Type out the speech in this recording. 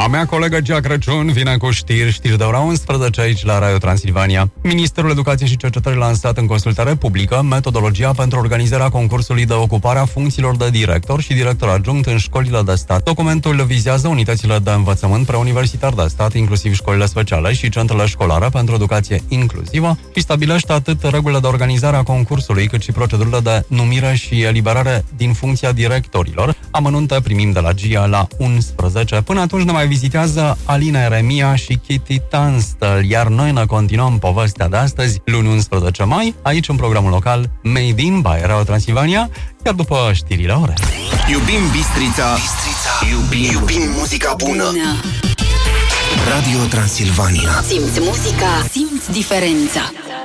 A mea colegă Gea Crăciun vine cu știri de ora 11 aici la Radio Transilvania. Ministerul Educației și Cercetării a lansat în consultare publică metodologia pentru organizarea concursului de ocupare a funcțiilor de director și director adjunct în școlile de stat. Documentul vizează unitățile de învățământ preuniversitar de stat, inclusiv școlile speciale și centrele școlare pentru educație inclusivă și stabilește atât regulile de organizare a concursului, cât și procedurile de numire și eliberare din funcția directorilor. Amănunte primim de la Gia la 11. Până atunci ne mai vizitează Alina Eremia și Kitty Tunstall, iar noi ne continuăm povestea de astăzi, luni 11 mai, aici în programul local Made in by Radio Transilvania, chiar după știrile ore. Iubim Bistrița, iubim muzica bună. Radio Transilvania. Simți muzica, simți diferența.